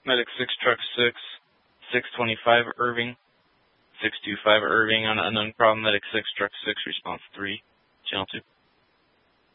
Medic 6, Truck 6, 625 Irving, 625 Irving on unknown problem. Medic 6, Truck 6, response 3, Channel 2.